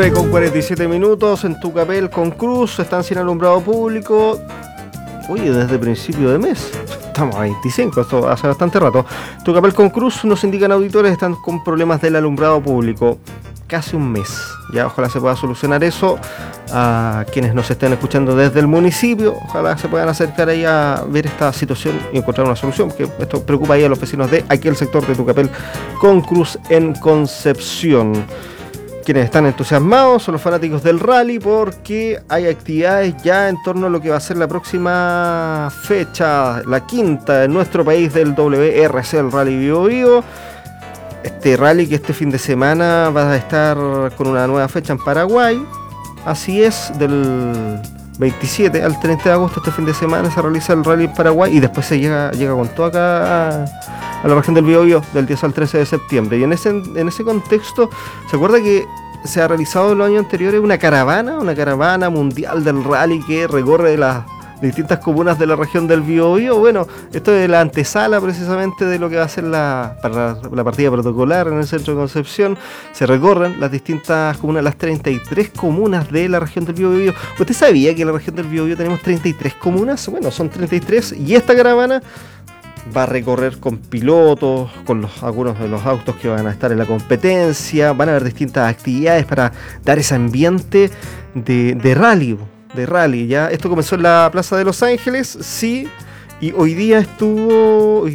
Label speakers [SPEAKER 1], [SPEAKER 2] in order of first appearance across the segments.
[SPEAKER 1] 9:47 en Tucapel con Cruz, están sin alumbrado público. Oye, desde principio de mes, estamos a 25, esto hace bastante rato. Tucapel con Cruz, nos indican auditores, están con problemas del alumbrado público. Casi un mes, ya ojalá se pueda solucionar eso. A quienes nos estén escuchando desde el municipio, ojalá se puedan acercar ahí a ver esta situación y encontrar una solución, porque esto preocupa ahí a los vecinos de aquel sector de Tucapel con Cruz en Concepción. Quienes están entusiasmados son los fanáticos del rally, porque hay actividades ya en torno a lo que va a ser la próxima fecha, la quinta en nuestro país del WRC, el Rally Bio Bio. Este rally que este fin de semana va a estar con una nueva fecha en Paraguay. Así es, del 27 al 30 de agosto, este fin de semana se realiza el rally en Paraguay y después se llega con todo acá a la región del Biobío del 10 al 13 de septiembre. Y en ese contexto, ¿se acuerda que se ha realizado en los años anteriores una caravana mundial del rally que recorre las distintas comunas de la región del Biobío? Bueno, esto es la antesala precisamente de lo que va a ser la partida protocolar en el centro de Concepción. Se recorren las distintas comunas, las 33 comunas de la región del Biobío. ¿Usted sabía que en la región del Biobío tenemos 33 comunas? Bueno, son 33 y esta caravana va a recorrer con pilotos, con algunos de los autos que van a estar en la competencia. Van a haber distintas actividades para dar ese ambiente de rally, ya. Esto comenzó en la Plaza de Los Ángeles, sí, y hoy día estuvo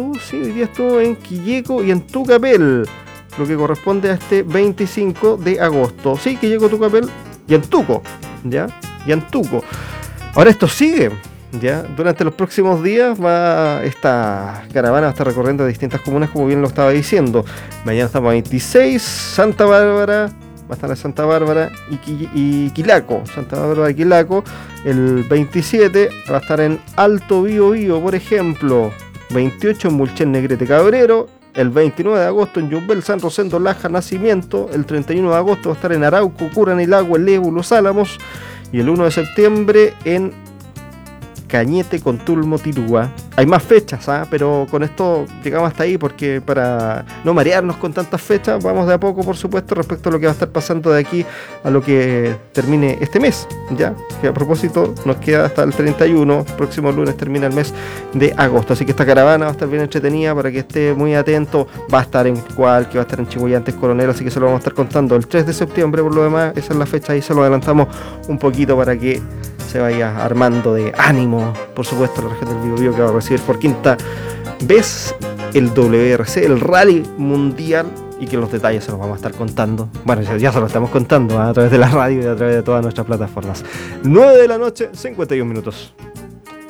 [SPEAKER 1] en Quilleco y en Tucapel, lo que corresponde a este 25 de agosto. Sí, Quilleco, Tucapel y Antuco, ya, y Antuco. Ahora esto sigue, ya, durante los próximos días esta caravana va a estar recorriendo distintas comunas, como bien lo estaba diciendo. Mañana estamos a 26, Santa Bárbara. Va a estar en Santa Bárbara y Quilaco. Santa Bárbara y Quilaco. El 27 va a estar en Alto Biobío, por ejemplo. 28 en Mulchen, Negrete, Cabrero. El 29 de agosto en Yumbel, San Rosendo, Laja, Nacimiento. El 31 de agosto va a estar en Arauco, Curanilagua, Lebu, Los Álamos. Y el 1 de septiembre en Cañete, Contulmo, Tirúa. Hay más fechas, pero con esto llegamos hasta ahí, porque para no marearnos con tantas fechas, vamos de a poco, por supuesto, respecto a lo que va a estar pasando de aquí a lo que termine este mes, ya, que a propósito nos queda hasta el 31, próximo lunes termina el mes de agosto, así que esta caravana va a estar bien entretenida para que esté muy atento. Va a estar en Cualqui, va a estar en Chimullantes, Coronel, así que se lo vamos a estar contando el 3 de septiembre, por lo demás, esa es la fecha y se lo adelantamos un poquito para que se vaya armando de ánimo, por supuesto, la región del Biobío, que va a recibir por quinta vez el WRC, el Rally Mundial, y que los detalles se los vamos a estar contando. Bueno, ya se los estamos contando a través de la radio y a través de todas nuestras plataformas. 9 de la noche, 51 minutos.